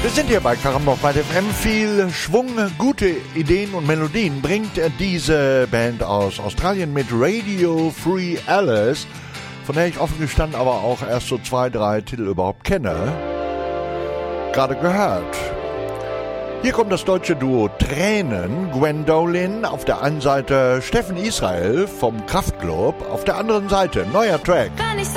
Wir sind hier bei Karambach bei FM. Viel Schwung, gute Ideen und Melodien bringt diese Band aus Australien mit Radio Free Alice, von der ich offen gestanden aber auch erst so 2, 3 Titel überhaupt kenne. Gerade gehört. Hier kommt das deutsche Duo Tränen, Gwendolyn, auf der einen Seite Steffen Israel vom Kraftklub, auf der anderen Seite neuer Track.